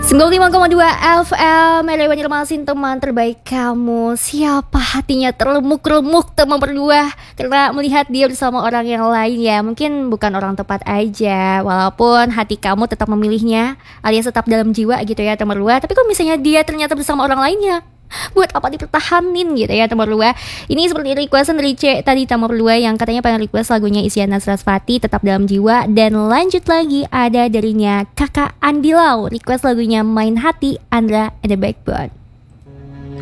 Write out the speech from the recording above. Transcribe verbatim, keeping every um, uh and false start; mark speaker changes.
Speaker 1: sembilan puluh lima koma dua F M Melewan Ilmasin, teman terbaik kamu. Siapa hatinya terlemuk-lemuk teman berdua karena melihat dia bersama orang yang lain ya. Mungkin bukan orang tepat aja, walaupun hati kamu tetap memilihnya alias tetap dalam jiwa gitu ya teman berdua. Tapi kalau misalnya dia ternyata bersama orang lainnya, buat apa dipertahanin gitu ya teman berdua. Ini seperti requestan dari C tadi teman berdua yang katanya pengen request lagunya Isyana Sarasvati Tetap Dalam Jiwa. Dan lanjut lagi ada darinya Kakak Andilau request lagunya Main Hati Andra and the Backbone.